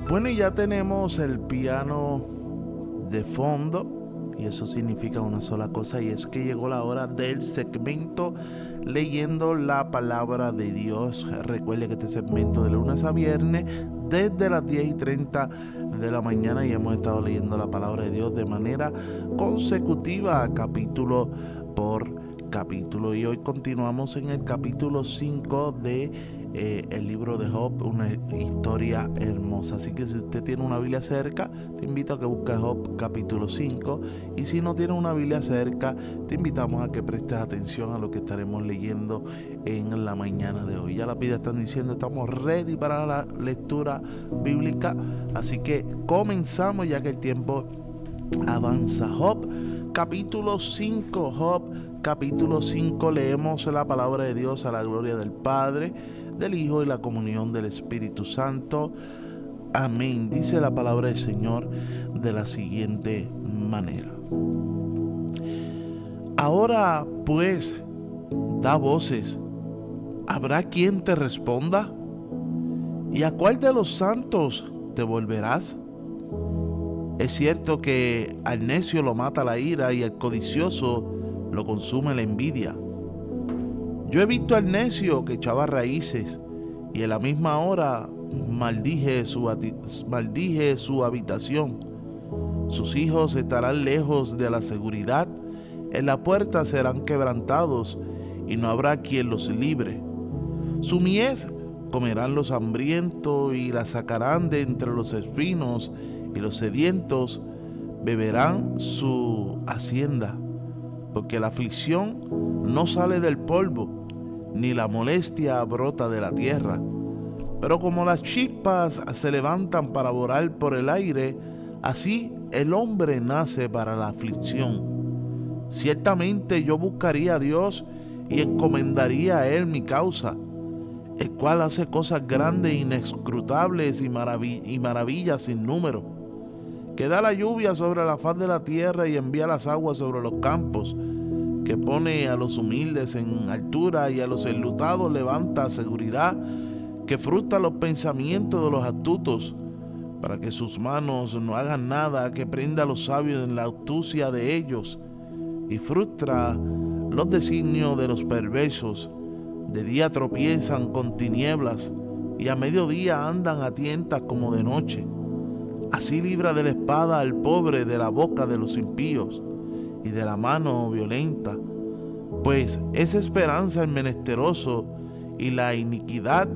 Bueno, y ya tenemos el piano de fondo, y eso significa una sola cosa, y es que llegó la hora del segmento leyendo la palabra de Dios. Recuerde que este segmento de lunes a viernes desde las 10:30 de la mañana, y hemos estado leyendo la palabra de Dios de manera consecutiva, capítulo por capítulo, y hoy continuamos en el capítulo 5 de el libro de Job, una historia hermosa. Así que si usted tiene una Biblia cerca, te invito a que busques Job capítulo 5, y si no tiene una Biblia cerca, te invitamos a que prestes atención a lo que estaremos leyendo en la mañana de hoy. Ya las Biblias están diciendo, estamos ready para la lectura bíblica, así que comenzamos ya que el tiempo avanza. Job capítulo 5. Job capítulo 5, leemos la palabra de Dios a la gloria del Padre, del Hijo y la comunión del Espíritu Santo. Amén. Dice la palabra del Señor de la siguiente manera: Ahora pues, da voces, ¿habrá quien te responda? ¿Y a cuál de los santos te volverás? Es cierto que al necio lo mata la ira y al codicioso lo consume la envidia. Yo he visto al necio que echaba raíces y en la misma hora maldije su habitación. Sus hijos estarán lejos de la seguridad, en la puerta serán quebrantados y no habrá quien los libre. Su mies comerán los hambrientos y la sacarán de entre los espinos, y los sedientos beberán su hacienda, porque la aflicción no sale del polvo, ni la molestia brota de la tierra. Pero como las chispas se levantan para volar por el aire, así el hombre nace para la aflicción. Ciertamente yo buscaría a Dios y encomendaría a Él mi causa, el cual hace cosas grandes, inescrutables y maravillas sin número, que da la lluvia sobre la faz de la tierra y envía las aguas sobre los campos, que pone a los humildes en altura y a los enlutados levanta seguridad, que frustra los pensamientos de los astutos, para que sus manos no hagan nada, que prenda a los sabios en la astucia de ellos, y frustra los designios de los perversos. De día tropiezan con tinieblas, y a mediodía andan a tientas como de noche. Así libra de la espada al pobre de la boca de los impíos y de la mano violenta, pues es esperanza el menesteroso, y la iniquidad